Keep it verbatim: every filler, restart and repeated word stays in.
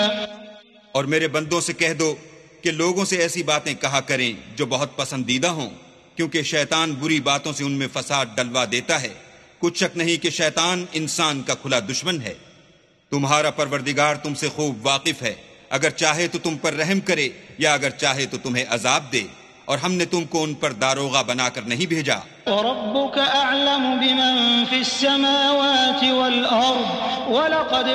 और मेरे बंदों से कह दो कि लोगों से ऐसी बातें कहा करें जो बहुत पसंदीदा हों, क्योंकि शैतान बुरी बातों से उनमें फसाद डलवा देता है। कुछ शक नहीं कि शैतान इंसान का खुला दुश्मन है। तुम्हारा परवरदिगार तुमसे खूब वाकिफ है, अगर चाहे तो तुम पर रहम करे या अगर चाहे तो तुम्हें अजाब दे, और हमने तुमको उन पर दारोगा बनाकर नहीं भेजा। रब्बुक अअलमु बिमन फिस समावाति वल अर्द वलक़द